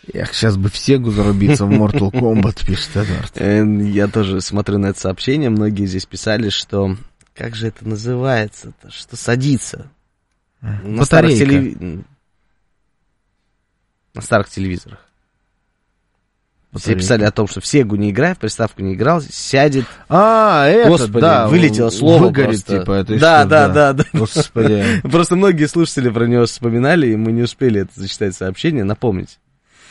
Эх, сейчас бы в Сегу зарубиться в Mortal Kombat, пишет Эдвард. Я тоже смотрю на это сообщение. Многие здесь писали, что... Как же это называется-то? Что садится? На старых телевизорах. Все писали о том, что в Сегу не играя, в приставку не играл, сядет. Это, Господи, да, вылетело слово. Выгорит, просто. типа, это Да. Господи. Просто многие слушатели про него вспоминали, и мы не успели это зачитать сообщение, напомнить.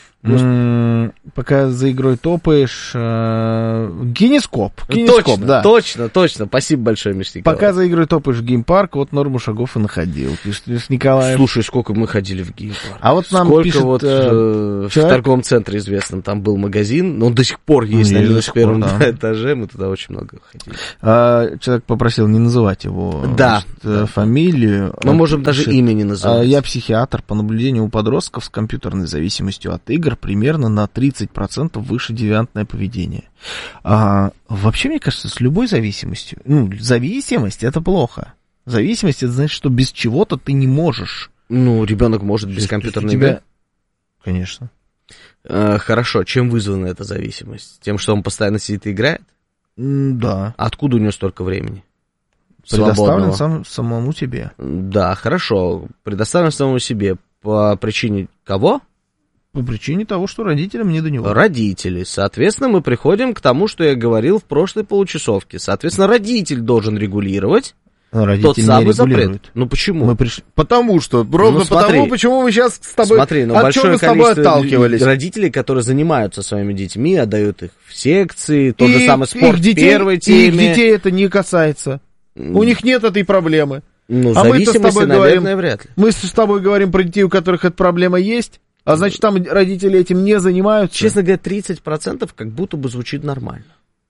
Пока за игрой топаешь, Гинескоп, Точно, да. точно. Спасибо большое, Миш Николаев. Пока за игрой топаешь в геймпарк, вот норму шагов и находил, пишет Николаев. Слушай, сколько мы ходили в геймпарк. А вот нам сколько пишет, вот в торговом центре известном там был магазин, но он до сих пор есть на 91-м этаже, мы туда очень много ходили. Человек попросил не называть его фамилию. Мы можем даже имя не называть. Я психиатр. По наблюдению у подростков с компьютерной зависимостью от игр примерно на 30% выше девиантное поведение. Вообще, мне кажется, с любой зависимостью. Зависимость — это плохо. Зависимость — это значит, что без чего-то ты не можешь. Ребенок может без компьютерной игры. Конечно. Хорошо. Чем вызвана эта зависимость? Тем, что он постоянно сидит и играет? Да. Откуда у него столько времени? Предоставлен самому себе. Да, хорошо. Предоставлен самому себе. По причине кого? По причине того, что родителям не до него. Родители. Соответственно, мы приходим к тому, что я говорил в прошлой получасовке. Соответственно, родитель должен регулировать тот самый запрет. Почему? Потому что, ровно потому, почему мы сейчас с тобой... Смотри, большое количество родителей, которые занимаются своими детьми, отдают их в секции, тот же самый спорт в первой теме. Их детей это не касается. У них нет этой проблемы. Зависимости, наверное, вряд ли. Мы с тобой говорим про детей, у которых эта проблема есть. А значит, там родители этим не занимаются? Честно говоря, 30% как будто бы звучит нормально.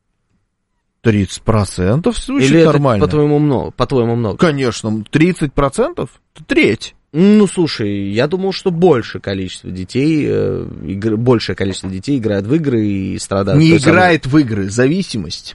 30% звучит или нормально. Это, по-твоему, много? Конечно, 30% это треть. Слушай, я думал, что большее количество детей играет в игры и страдают. Не играет в игры, зависимость.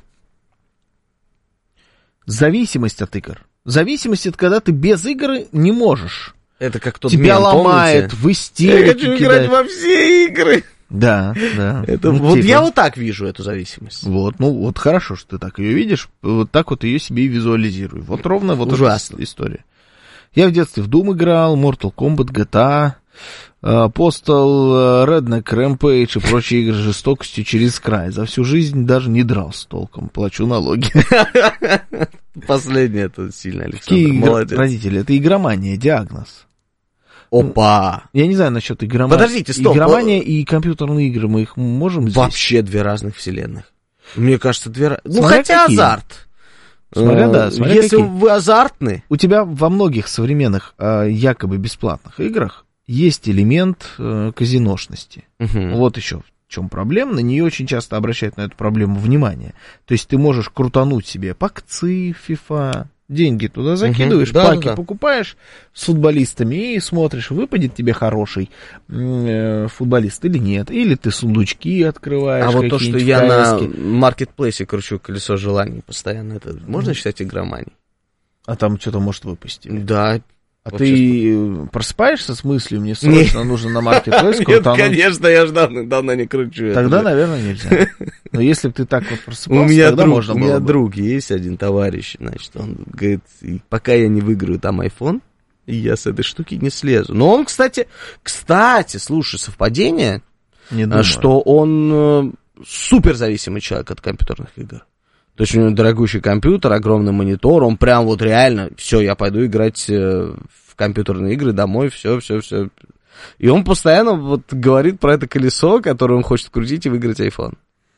Зависимость от игр. Зависимость — это когда ты без игры не можешь. Это как тот тебя мем, ломает, помните? в истерике. Я хочу играть во все игры. Да. Я вот так вижу эту зависимость. Вот хорошо, что ты так ее видишь. Вот так вот ее себе и визуализируй. Вот ровно вот эта история. Я в детстве в Doom играл, Mortal Kombat, GTA, Postal, Redneck, Rampage и прочие игры с жестокостью через край. За всю жизнь даже не дрался толком. Плачу налоги. Последнее это сильно, Александр. Молодец. Родители, это игромания, диагноз. Опа! Я не знаю насчет игромании. Подождите, стоп. Игромания и компьютерные игры, мы их можем здесь? Вообще две разных вселенных. Мне кажется, хотя какие? Азарт. Смотря если какие. Вы азартны. У тебя во многих современных якобы бесплатных играх есть элемент казиношности. Вот еще в чем проблема. На нее очень часто обращают на эту проблему внимание. То есть ты можешь крутануть себе пакцы, FIFA, деньги туда закидываешь, паки покупаешь с футболистами и смотришь, выпадет тебе хороший футболист или нет. Или ты сундучки открываешь. А вот то, что я на маркетплейсе кручу колесо желаний постоянно, это можно считать игроманией? А там что-то может выпасть? Да. А ты просыпаешься с мыслью, мне срочно нужно на маркетплейс крутануть? Нет, конечно, я же давно не кручу. Тогда, наверное, нельзя. Но если бы ты так вот просыпался, тогда можно было бы. У меня друг есть, один товарищ, значит, он говорит, пока я не выиграю там iPhone, я с этой штуки не слезу. Но он, кстати, слушай, совпадение, что он суперзависимый человек от компьютерных игр. То есть у него дорогущий компьютер, огромный монитор, он прям вот реально, все, я пойду играть в компьютерные игры домой, все. И он постоянно вот говорит про это колесо, которое он хочет крутить и выиграть iPhone.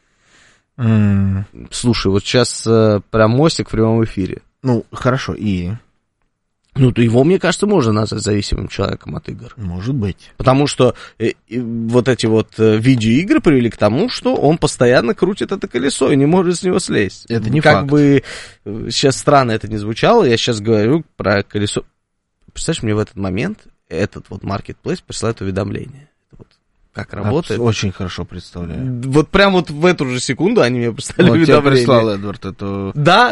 Слушай, вот сейчас прям мостик в прямом эфире. Хорошо, и... то его, мне кажется, можно назвать зависимым человеком от игр. Может быть. Потому что вот эти вот видеоигры привели к тому, что он постоянно крутит это колесо и не может с него слезть. Это не факт. Как бы сейчас странно это не звучало, я сейчас говорю про колесо. Представляешь, мне в этот момент этот вот маркетплейс присылает уведомление. Вот как работает. Очень хорошо представляю. Вот прям вот в эту же секунду они мне прислали уведомление. Тебе прислал Эдвард эту... Да.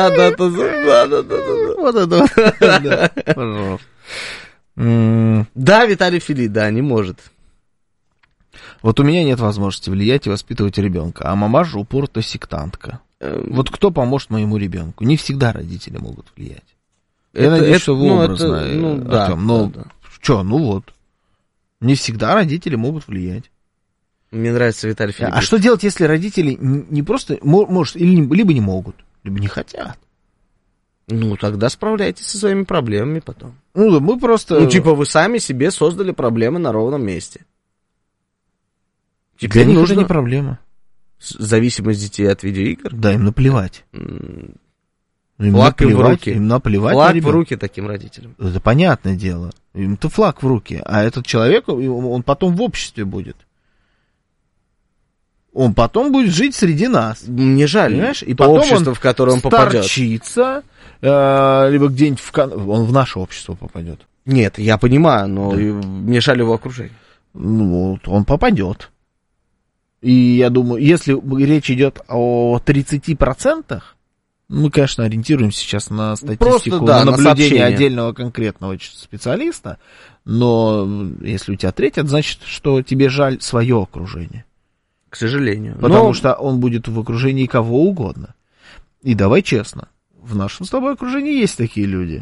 Вот это. Пожалуйста. Да, Виталий Фили, да, не может. Вот у меня нет возможности влиять и воспитывать ребенка, а мамаша упорно сектантка. Вот кто поможет моему ребенку? Не всегда родители могут влиять. Я надеюсь, что вы образно, Артем. Что, вот. Не всегда родители могут влиять. Мне нравится Виталий Филиппович. А что делать, если родители не просто, либо не могут, либо не хотят? Ну, тогда справляйтесь со своими проблемами потом. Ну, мы просто... Ну, типа, вы сами себе создали проблемы на ровном месте. Теперь для них это не проблема. Зависимость детей от видеоигр? Да, им наплевать. Флаг им в руки. Им наплевать. Флаг в руки таким родителям. Это понятное дело. Им-то флаг в руки. А этот человек, он потом в обществе будет. Он потом будет жить среди нас. Мне жаль. Понимаешь? И потом общество, в которое он попадет. Старчится, либо где-нибудь он в наше общество попадет. Нет, я понимаю, но мне жаль его окружение. Ну, вот, он попадет. И я думаю, если речь идет о 30%, мы, конечно, ориентируемся сейчас на статистику, на наблюдение отдельного конкретного специалиста, но если у тебя треть, это значит, что тебе жаль свое окружение. К сожалению. Потому что он будет в окружении кого угодно. И давай честно, в нашем с тобой окружении есть такие люди,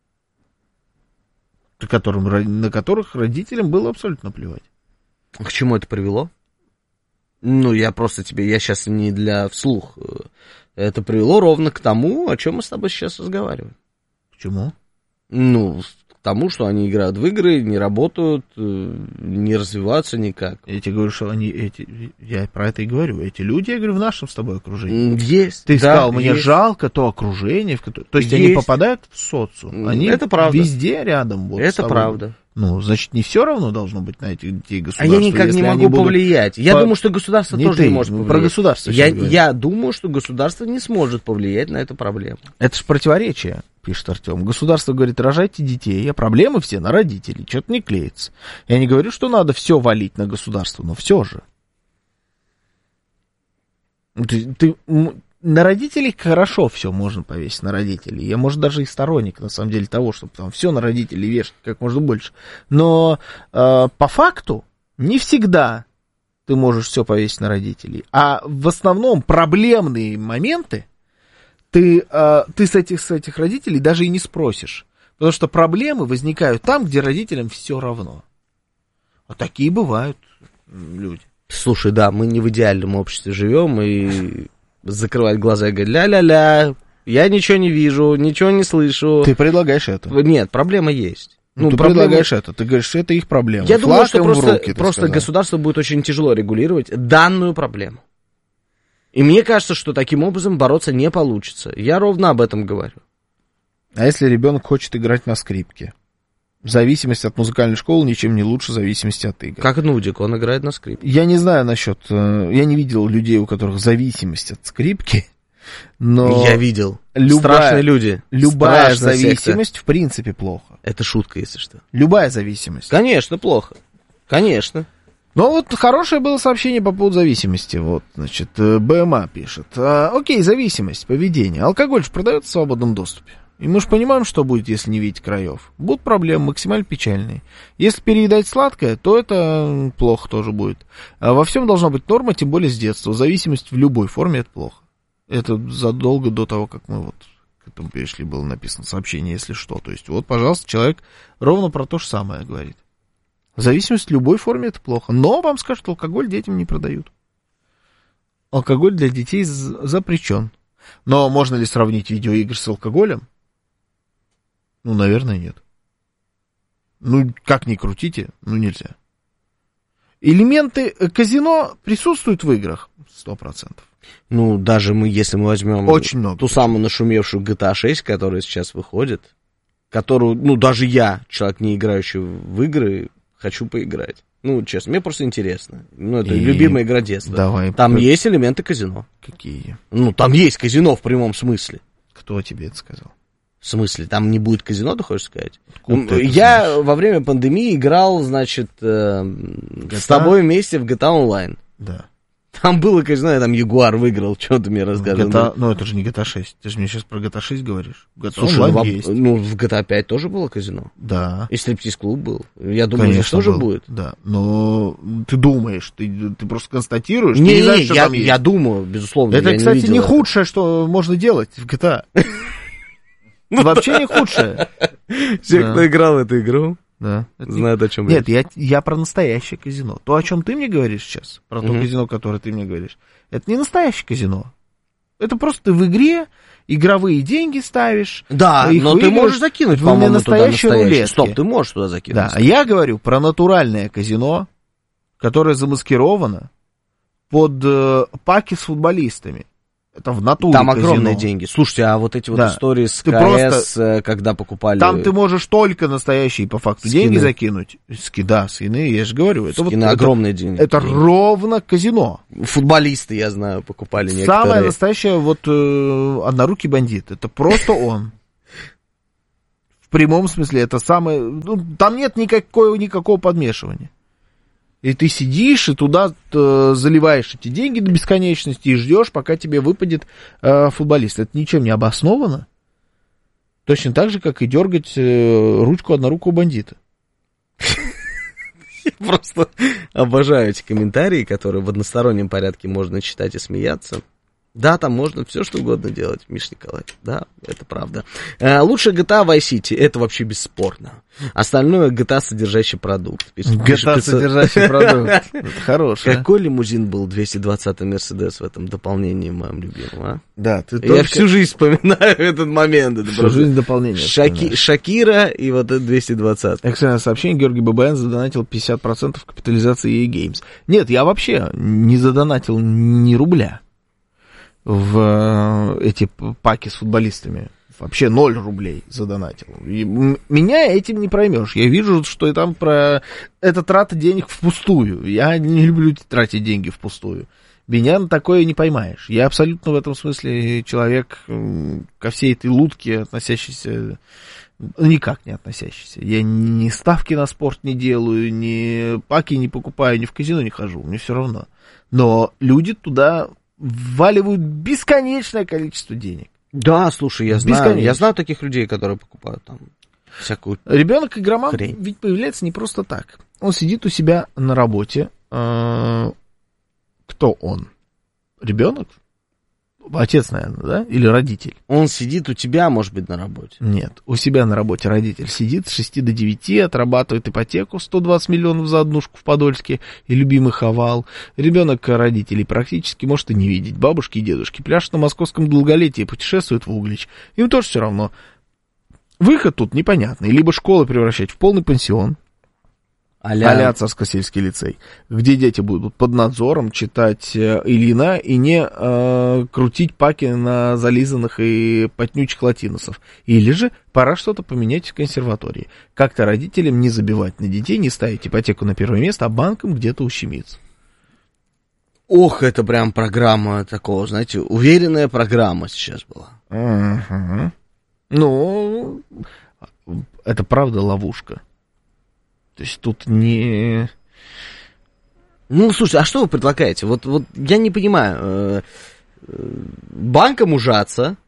на которых родителям было абсолютно плевать. К чему это привело? Ну, я сейчас не для вслух. Это привело ровно к тому, о чем мы с тобой сейчас разговариваем. К чему? Ну, к тому, что они играют в игры, не работают, не развиваются никак. Я тебе говорю, что я про это и говорю. Эти люди, я говорю, в нашем с тобой окружении. Есть. Ты сказал, мне жалко то окружение, то есть они попадают в социум. Они это правда. Везде рядом. Вот, это правда. Ну, значит, не все равно должно быть на этих детей государства. А я никак не могу повлиять. Я думаю, что государство тоже не может повлиять. Про государство я думаю, что государство не сможет повлиять на эту проблему. Это же противоречие, пишет Артем. Государство говорит, рожайте детей, а проблемы все на родителей. Что-то не клеится. Я не говорю, что надо все валить на государство, но все же. На родителей хорошо все можно повесить на родителей. Я, может, даже и сторонник, на самом деле, того, чтобы там все на родителей вешать как можно больше. Но по факту не всегда ты можешь все повесить на родителей. А в основном проблемные моменты ты с этих родителей даже и не спросишь. Потому что проблемы возникают там, где родителям все равно. А такие бывают люди. Слушай, да, мы не в идеальном обществе живем, и... закрывать глаза и говорить, ля-ля-ля, я ничего не вижу, ничего не слышу. Ты предлагаешь это? Нет, проблема есть. Ты предлагаешь это, ты говоришь, что это их проблема. Я думаю, что просто государство будет очень тяжело регулировать данную проблему. И мне кажется, что таким образом бороться не получится. Я ровно об этом говорю. А если ребенок хочет играть на скрипке? Зависимость от музыкальной школы ничем не лучше зависимости от игр. Как Нудик, он играет на скрипке. Я не знаю насчет... Я не видел людей, у которых зависимость от скрипки, но... Я видел. Страшные люди. Любая зависимость, в принципе, плохо. Это шутка, если что. Любая зависимость. Конечно, плохо. Конечно. Ну, вот хорошее было сообщение по поводу зависимости. Вот, значит, БМА пишет. Окей, зависимость, поведение. Алкоголь же продается в свободном доступе. И мы же понимаем, что будет, если не видеть краев. Будут проблемы максимально печальные. Если переедать сладкое, то это плохо тоже будет. А во всем должна быть норма, тем более с детства. Зависимость в любой форме — это плохо. Это задолго до того, как мы вот к этому перешли, было написано сообщение, если что. То есть вот, пожалуйста, человек ровно про то же самое говорит. Зависимость в любой форме — это плохо. Но вам скажут, алкоголь детям не продают. Алкоголь для детей запрещен. Но можно ли сравнить видеоигры с алкоголем? Ну, наверное, нет. Ну, как ни крутите, нельзя. Элементы казино присутствуют в играх 100%. Ну, даже если мы возьмем очень много, ту самую нашумевшую GTA 6, которая сейчас выходит, которую, даже я, человек, не играющий в игры, хочу поиграть. Ну, честно, мне просто интересно. Это любимая игра детства. Там есть элементы казино. Какие? Там есть казино в прямом смысле. Кто тебе это сказал? В смысле, там не будет казино, ты хочешь сказать? Я во время пандемии играл, значит, с тобой вместе в GTA Online. Да. Там было, конечно, я там Ягуар выиграл, что ты мне рассказывал. Ну, это же не GTA 6. Ты же мне сейчас про GTA 6 говоришь. Слушай, в GTA 5 тоже было казино? Да. И стриптиз-клуб был. Я думаю, здесь тоже будет. Да, но ты думаешь, ты просто констатируешь. Я думаю, безусловно. Это, кстати, не худшее, что можно делать в GTA. Вообще не худшее. Все, кто играл в эту игру, да. знают, о чем речь. Нет, я про настоящее казино. То, о чем ты мне говоришь сейчас, про то казино, которое ты мне говоришь, это не настоящее казино. Это просто ты в игре игровые деньги ставишь. Да, но ты можешь закинуть, по-моему, туда настоящие. Стоп, ты можешь туда закинуть. Да, а я говорю про натуральное казино, которое замаскировано под паки с футболистами. Это в натуре там казино. Огромные деньги. Слушайте, а вот эти вот истории с КС, когда покупали... Там ты можешь только настоящие, по факту, деньги закинуть. Скины, я же говорю. Скины огромные деньги. Это ровно казино. Футболисты, я знаю, покупали некоторые. Самое настоящее, однорукий бандит. Это просто он. В прямом смысле, это самое... там нет никакого подмешивания. И ты сидишь и туда заливаешь эти деньги до бесконечности и ждешь, пока тебе выпадет футболист. Это ничем не обосновано. Точно так же, как и дергать ручку однорукого бандита. Я просто обожаю эти комментарии, которые в одностороннем порядке можно читать и смеяться. Да, там можно все что угодно делать, Миш Николаевич. Да, это правда. Лучше GTA Vice City, это вообще бесспорно. Остальное GTA содержащий продукт. GTA содержащий продукт. Это хорошее. Какой лимузин был 220-й Мерседес в этом дополнении моем любимом, а? Да, Я всю жизнь вспоминаю этот момент. Всю жизнь дополнение. Шакира и вот этот 220. Экстренное сообщение. Георгий ББН задонатил 50% капитализации EA Games. Нет, я вообще не задонатил ни рубля в эти паки с футболистами. Вообще 0 рублей задонатил. И меня этим не проймешь. Я вижу, что там это трата денег впустую. Я не люблю тратить деньги впустую. Меня на такое не поймаешь. Я абсолютно в этом смысле человек ко всей этой лутке относящийся, никак не относящийся. Я ни ставки на спорт не делаю, ни паки не покупаю, ни в казино не хожу. Мне все равно. Но люди туда вваливают бесконечное количество денег. Да, слушай, я знаю таких людей, которые покупают там всякую ребенок-игроман хрень. Ведь появляется не просто так. Он сидит у себя на работе. Кто он? Ребенок? Отец, наверное, да? Или родитель? Он сидит у тебя, может быть, на работе. Нет, у себя на работе родитель сидит с 6 до 9, отрабатывает ипотеку 120 миллионов за однушку в Подольске и любимый Хавал. Ребенок родителей практически может и не видеть. Бабушки и дедушки пляшут на московском долголетии, путешествуют в Углич. Им тоже все равно. Выход тут непонятный. Либо школы превращать в полный пансион, а-ля Царско-сельский лицей, где дети будут под надзором читать Ильина и не крутить паки на зализанных и потнючих латиносов. Или же пора что-то поменять в консерватории. Как-то родителям не забивать на детей, не ставить ипотеку на первое место, а банкам где-то ущемиться. Ох, это прям программа такого, знаете, уверенная программа сейчас была. Uh-huh. Ну, это правда ловушка. То есть тут не... Ну, слушай, а что вы предлагаете? Вот я не понимаю. Банкам ужаться,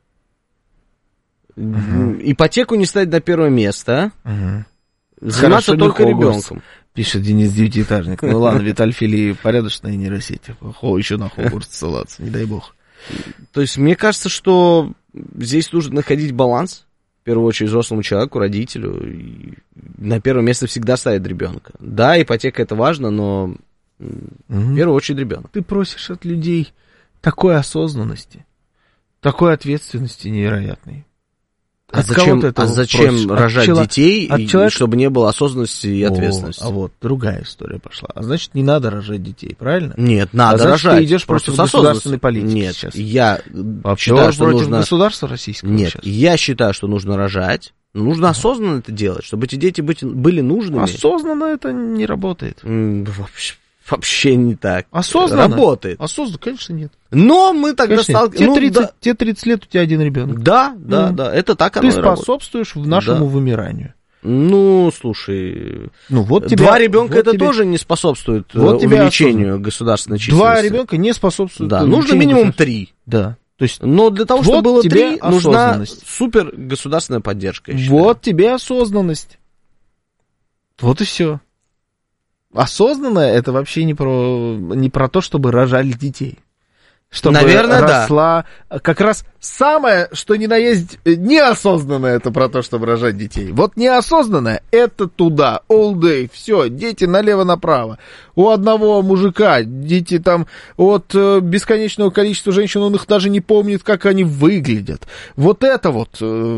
ипотеку не ставить на первое место, заниматься только ребенком. Пишет Денис Девятиэтажник. Ну ладно, Виталь Фили порядочная нейросеть. Еще на Хогвартс ссылаться, не дай бог. То есть мне кажется, что здесь нужно находить баланс. В первую очередь взрослому человеку, родителю. И на первое место всегда ставит ребенка. Да, ипотека это важно, но в первую очередь ребенок. Ты просишь от людей такой осознанности, такой ответственности невероятной. А зачем рожать детей, чтобы не было осознанности и ответственности? А вот другая история пошла. А значит, не надо рожать детей, правильно? Нет, надо рожать. Ты идешь против государственной политики. Нет, сейчас. Я считаю, что нужно... государства российского. Нет, сейчас. Я считаю, что нужно рожать. Нужно осознанно это делать, чтобы эти дети были нужными. Осознанно это не работает. Вообще не так. Осознанно? Работает. Осознанно, конечно, нет. Но мы тогда сталкиваемся... Те 30 лет у тебя один ребенок. Да, это так оно и работает. Ты способствуешь нашему вымиранию. Ну, слушай, вот тебя, 2 ребенка вот это тебе... тоже не способствует увеличению государственной численности. 2 ребенка не способствуют. Да, нужно минимум 3. Да. То есть, но для того, чтобы было 3, нужна супер государственная поддержка. Вот тебе осознанность. Вот и все. Осознанное это вообще не про то, чтобы рожали детей. Чтобы наверное, росла как раз самое, что ни на есть неосознанное, это про то, чтобы рожать детей. Вот неосознанное это туда, all day, все, дети налево-направо. У одного мужика дети там от бесконечного количества женщин, он их даже не помнит, как они выглядят. Вот это вот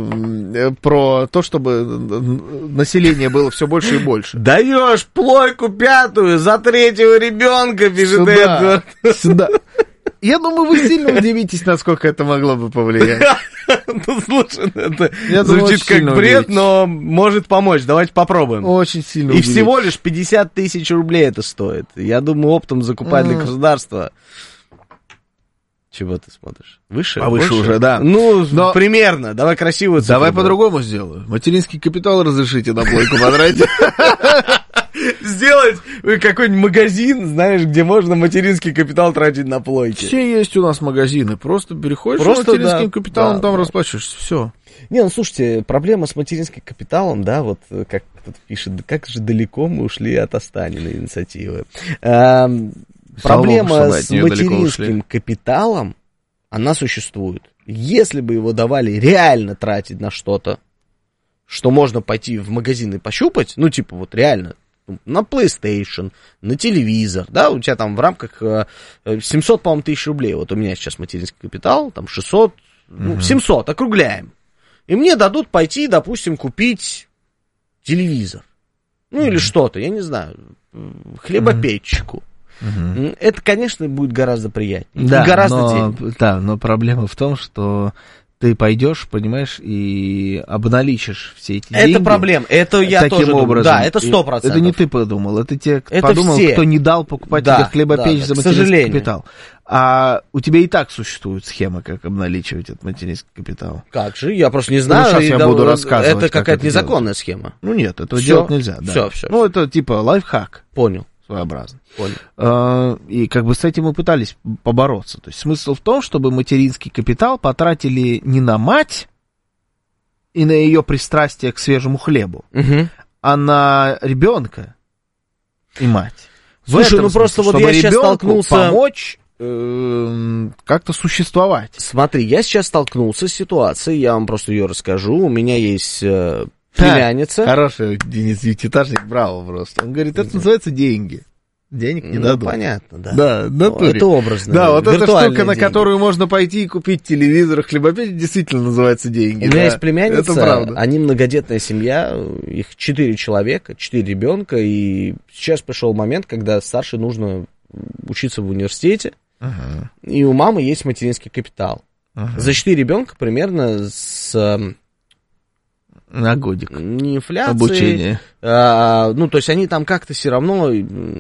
про то, чтобы население было все больше и больше. Даешь плойку 5-ю за 3-го ребенка, пишет Эдвард. Сюда. Я думаю, вы сильно удивитесь, насколько это могло бы повлиять. Ну, слушай, это звучит как бред, но может помочь. Давайте попробуем. Очень сильно удивитесь. И всего лишь 50 тысяч рублей это стоит. Я думаю, оптом закупать для государства. Чего ты смотришь? Выше? Повыше уже, да. Ну, примерно. Давай красивую цифру. Давай по-другому сделаю. Материнский капитал разрешите на плойку потратить. Сделать какой-нибудь магазин, знаешь, где можно материнский капитал тратить на плойки. Все есть у нас магазины. Просто переходишь с материнским капиталом, там расплачиваешься. Все. Не, ну слушайте, проблема с материнским капиталом, да, вот как кто-то пишет, как же далеко мы ушли от Останиной инициативы. Проблема с материнским капиталом, она существует. Если бы его давали реально тратить на что-то, что можно пойти в магазин и пощупать, ну, типа, вот реально, на PlayStation, на телевизор, да, у тебя там в рамках 700, по-моему, тысяч рублей, вот у меня сейчас материнский капитал, там 600, 700, округляем. И мне дадут пойти, допустим, купить телевизор, ну, или что-то, я не знаю, хлебопечку. Это, конечно, будет гораздо приятнее. Да, гораздо но проблема в том, что ты пойдешь, понимаешь, и обналичишь все эти деньги. Это проблема, это я таким тоже образом. Да, это 100%. Это не ты подумал, это те, кто подумал, все. Кто не дал покупать тебе хлебопечь за материнский капитал. А у тебя и так существует схема, как обналичивать этот материнский капитал. Как же? Я просто не знаю. Сейчас я буду рассказывать. Это какая-то незаконная схема. Ну нет, этого делать нельзя. Да. Все. Ну это типа лайфхак. Понял. Своеобразно. Понял. И как бы с этим мы пытались побороться. То есть смысл в том, чтобы материнский капитал потратили не на мать и на ее пристрастие к свежему хлебу, а на ребенка и мать. Слушай, ну просто вот я сейчас столкнулся... помочь как-то существовать. Смотри, я сейчас столкнулся с ситуацией, я вам просто ее расскажу. У меня есть... племянница. Хороший Денис Ютитажник, браво просто. Он говорит, это называется деньги. Денег не дадут. Понятно, да. Да, натуре. Это образно. Да, вот эта штука, деньги, на которую можно пойти и купить телевизор, хлебопечь, действительно называется деньги. У меня есть племянница, они многодетная семья, их 4 человека, 4 ребенка, и сейчас пришел момент, когда старшей нужно учиться в университете, и у мамы есть материнский капитал. За 4 ребенка примерно с... На годик. Не инфляции. Обучение. Ну, то есть они там как-то все равно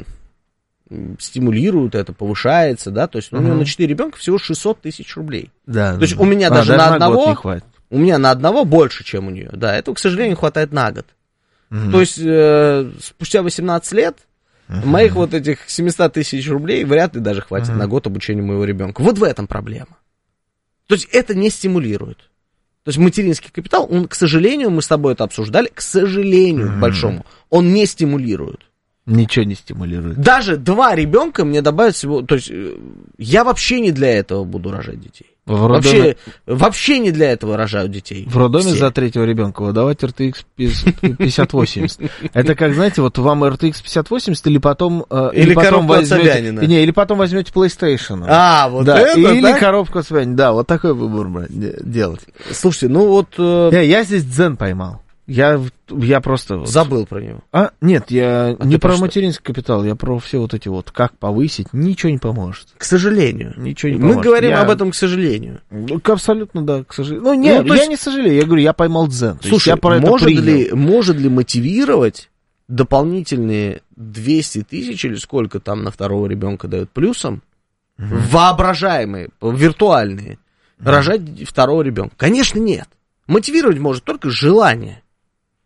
стимулируют это, повышается, да, то есть у него на 4 ребенка всего 600 тысяч рублей. Да. То есть у меня даже на одного, у меня на одного больше, чем у нее, да, этого, к сожалению, хватает на год. То есть спустя 18 лет моих вот этих 700 тысяч рублей вряд ли даже хватит на год обучения моего ребенка. Вот в этом проблема. То есть это не стимулирует. То есть материнский капитал, он, к сожалению, мы с тобой это обсуждали, к сожалению, к большому, он не стимулирует. Ничего не стимулирует. Даже 2 ребенка мне добавят всего... То есть я вообще не для этого буду рожать детей. Вообще не для этого рожают детей. В роддоме за 3-го ребенка выдавать RTX 5080. Это как, знаете, вот вам RTX 5080 или потом... Или коробку от Собянина. Не, или потом возьмете PlayStation. Вот да, это, или да? коробку от Собянина. Да, вот такой выбор делать. Слушайте, ну вот... Я здесь дзен поймал. Я просто... Забыл про него. Нет, я не про материнский капитал, я про все вот эти вот, как повысить, ничего не поможет. К сожалению. Ничего не поможет. Мы говорим об этом, к сожалению. Абсолютно, да, к сожалению. Ну, нет, я не сожалею, я говорю, я поймал дзен. Слушай, я про может ли мотивировать дополнительные 200 тысяч, или сколько там на 2-го ребенка дают плюсом, воображаемые, виртуальные, рожать 2-го ребенка? Конечно, нет. Мотивировать может только желание.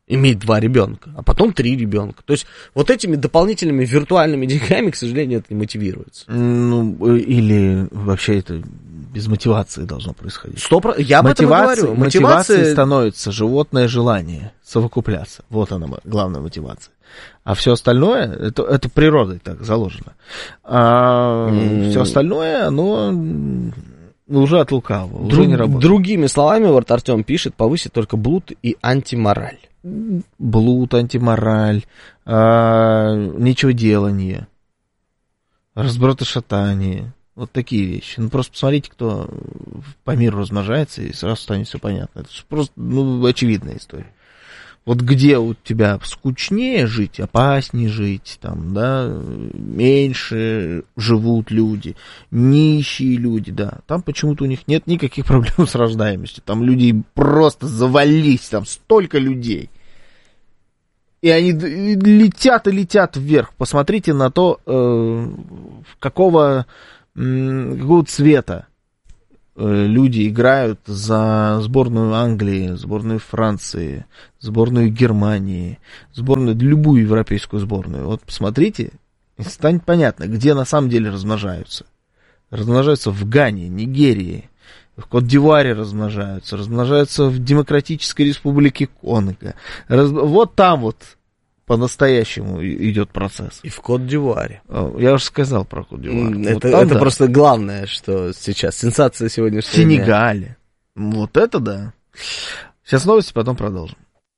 иметь 2 ребенка, а потом 3 ребенка. То есть вот этими дополнительными виртуальными деньгами, к сожалению, это не мотивируется. Ну, или вообще это без мотивации должно происходить. Я об этом и говорю. Мотивацией становится животное желание совокупляться. Вот она, главная мотивация. А все остальное, это природой так заложено. А все остальное, оно уже от лукавого, уже не работает. Другими словами, вот Артем пишет, повысит только блуд и антимораль. Блуд, антимораль, ничегоделание, разброд-шатание. Вот такие вещи. Ну, просто посмотрите, кто по миру размножается, и сразу станет все понятно. Это же просто, очевидная история. Вот где у тебя скучнее жить, опаснее жить, там, да, меньше живут люди, нищие люди, да, там почему-то у них нет никаких проблем с рождаемостью. Там люди просто завались, там столько людей. И они летят и летят вверх. Посмотрите на то, какого цвета люди играют за сборную Англии, сборную Франции, сборную Германии, любую европейскую сборную. Вот посмотрите, и станет понятно, где на самом деле размножаются. Размножаются в Гане, Нигерии, в Кот-д'Ивуаре размножаются в Демократической Республике Конго. Вот там вот по-настоящему идет процесс. И в Кот-д'Ивуаре. Я уже сказал про Кот-д'Ивуар. Это просто главное, что сейчас. Сенсация сегодняшнего дня. Сенегале. Вот это да. Сейчас новости, потом продолжим.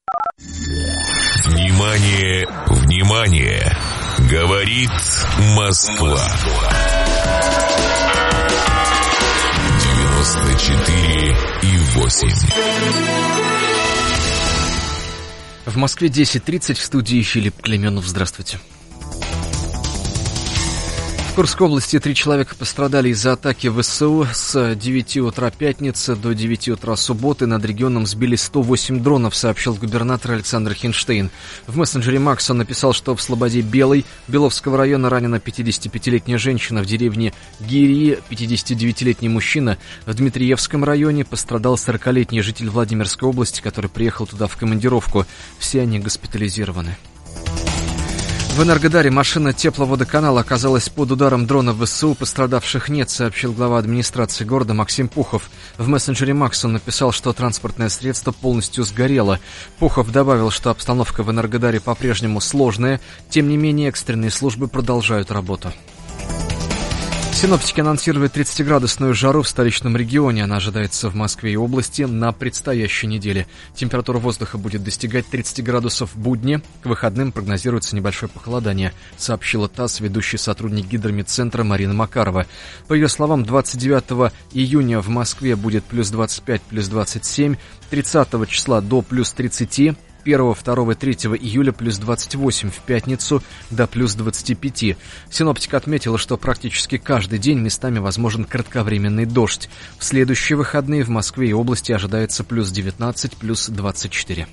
Внимание, внимание! Говорит Москва. 94,8. В Москве 10:30, в студии Филипп Клеменов. Здравствуйте. В Курской области 3 человека пострадали из-за атаки ВСУ. С 9 утра пятницы до 9 утра субботы над регионом сбили 108 дронов, сообщил губернатор Александр Хинштейн. В мессенджере Макс он написал, что в Слободе Белой Беловского района ранена 55-летняя женщина, в деревне Гирии 59-летний мужчина, в Дмитриевском районе пострадал 40-летний житель Владимирской области, который приехал туда в командировку. Все они госпитализированы. В Энергодаре машина тепловодоканала оказалась под ударом дрона ВСУ. Пострадавших нет, сообщил глава администрации города Максим Пухов. В мессенджере Макс он написал, что транспортное средство полностью сгорело. Пухов добавил, что обстановка в Энергодаре по-прежнему сложная. Тем не менее, экстренные службы продолжают работу. Синоптики анонсировали 30-градусную жару в столичном регионе. Она ожидается в Москве и области на предстоящей неделе. Температура воздуха будет достигать 30 градусов в будни. К выходным прогнозируется небольшое похолодание, сообщила ТАСС ведущий сотрудник гидромедцентра Марина Макарова. По ее словам, 29 июня в Москве будет плюс 25, плюс 27, 30 числа до плюс 30, 1, 2, 3 июля плюс 28, в пятницу до плюс 25. Синоптик отметила, что практически каждый день местами возможен кратковременный дождь. В следующие выходные в Москве и области ожидается плюс 19, плюс 24.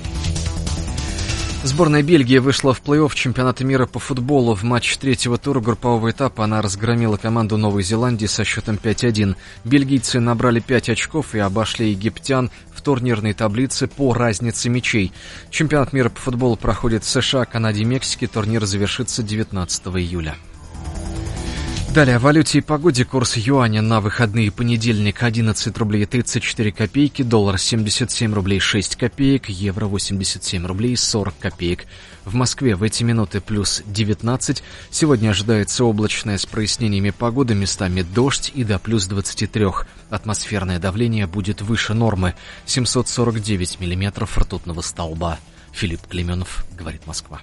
Сборная Бельгии вышла в плей-офф чемпионата мира по футболу. В матче третьего тура группового этапа она разгромила команду Новой Зеландии со счетом 5-1. Бельгийцы набрали 5 очков и обошли египтян в турнирной таблице по разнице мячей. Чемпионат мира по футболу проходит в США, Канаде и Мексике. Турнир завершится 19 июля. Далее о валюте и погоде. Курс юаня на выходные: понедельник 11 рублей 34 копейки, доллар 77 рублей 6 копеек, евро 87 рублей 40 копеек. В Москве в эти минуты плюс 19. Сегодня ожидается облачная с прояснениями погоды, местами дождь и до плюс 23. Атмосферное давление будет выше нормы. 749 миллиметров ртутного столба. Филипп Клеменов, говорит Москва.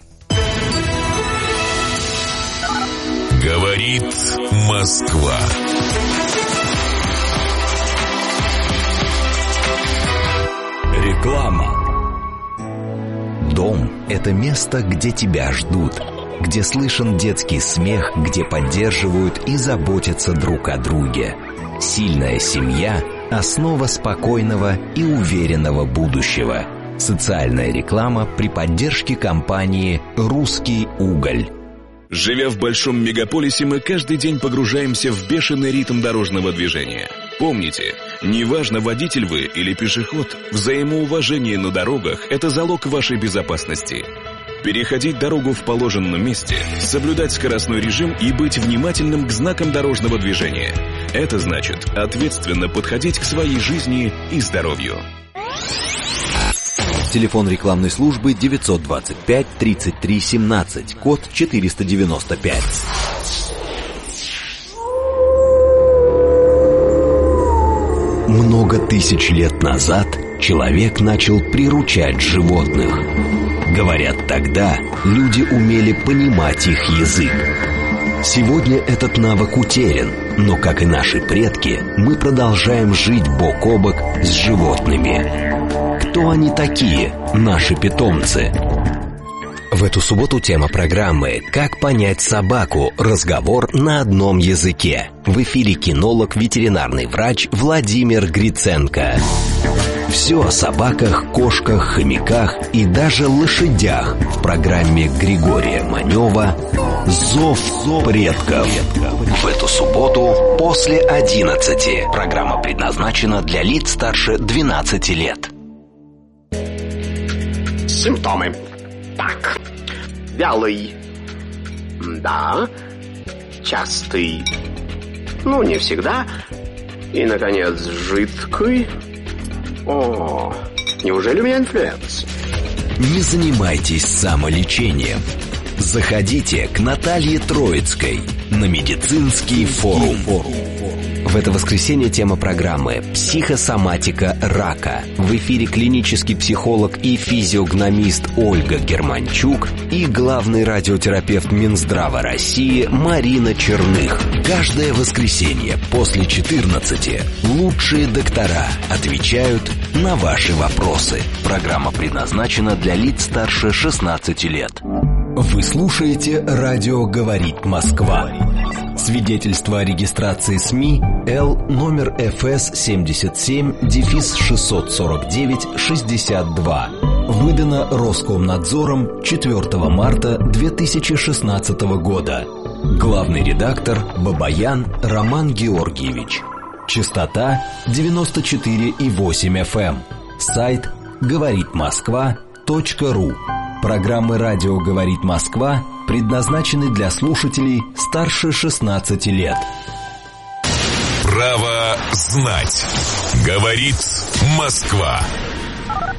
Говорит Москва. Реклама. Дом – это место, где тебя ждут, где слышен детский смех, где поддерживают и заботятся друг о друге. Сильная семья – основа спокойного и уверенного будущего. Социальная реклама при поддержке компании «Русский уголь». Живя в большом мегаполисе, мы каждый день погружаемся в бешеный ритм дорожного движения. Помните, Неважно, водитель вы или пешеход, взаимоуважение на дорогах – это залог вашей безопасности. Переходить дорогу в положенном месте, соблюдать скоростной режим и быть внимательным к знакам дорожного движения. Это значит ответственно подходить к своей жизни и здоровью. Телефон рекламной службы 925 33 17, код 495. Много тысяч лет назад человек начал приручать животных. Говорят, тогда люди умели понимать их язык. Сегодня этот навык утерян, но, как и наши предки, мы продолжаем жить бок о бок с животными. Кто они такие, наши питомцы? В эту субботу тема программы «Как понять собаку. Разговор на одном языке». В эфире кинолог, ветеринарный врач Владимир Гриценко. Все о собаках, кошках, хомяках и даже лошадях в программе Григория Манева «Зов предков». В эту субботу после 11. Программа предназначена для лиц старше 12 лет. Симптомы. Так, вялый. Да. Частый. Ну, не всегда. И, наконец, жидкий. О, неужели у меня инфлюенс? Не занимайтесь самолечением. Заходите к Наталье Троицкой на медицинский форум. В это воскресенье тема программы «Психосоматика рака». В эфире клинический психолог и физиогномист Ольга Германчук и главный радиотерапевт Минздрава России Марина Черных. Каждое воскресенье после 14 лучшие доктора отвечают на ваши вопросы. Программа предназначена для лиц старше 16 лет. Вы слушаете «Радио говорит Москва». Свидетельство о регистрации СМИ Л номер ФС 77-649-62. Выдано Роскомнадзором 4 марта 2016 года. Главный редактор Бабаян Роман Георгиевич. Частота 94,8 FM. Сайт говоритмосква.ру. Программы «Радио говорит Москва» предназначены для слушателей старше 16 лет. Право знать. Говорит Москва.